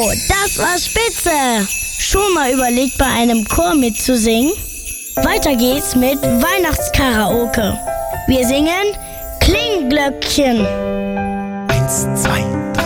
das war spitze! Schon mal überlegt, bei einem Chor mitzusingen? Weiter geht's mit Weihnachtskaraoke. Wir singen Klingglöckchen. 1, 2, 3.